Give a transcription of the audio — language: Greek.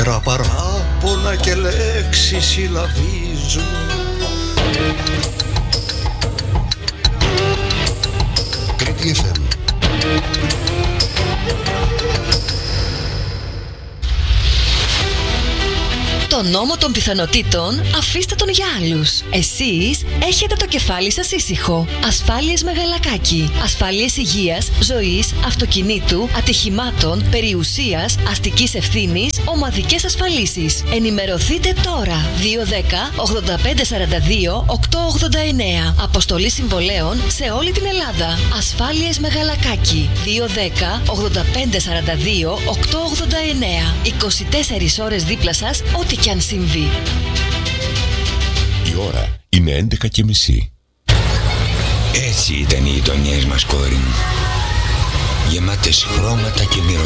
Πικρά παράπονα και λέξεις συλλαβίζουν. Κρήτη FM. Το νόμο των πιθανότητων αφήστε τον για άλλους. Εσείς έχετε το κεφάλι σας ήσυχο. Ασφάλειες Μεγαλακάκη. Ασφάλειες υγείας, ζωής, αυτοκινήτου, ατυχημάτων, περιουσίας, αστικής ευθύνης, ομαδικές ασφαλίσεις. Ενημερωθείτε τώρα. 210-8542-889. Αποστολή συμβολέων σε όλη την Ελλάδα. Ασφάλειες Μεγαλακάκη. 210-8542-889. 24 ώρες δίπλα σας, ό,τι κι αν συμβεί. Η ώρα είναι 11:30. Έτσι ήταν οι γειτονιές μας, κόρη μου. Γεμάτες χρώματα και μυρωδιές.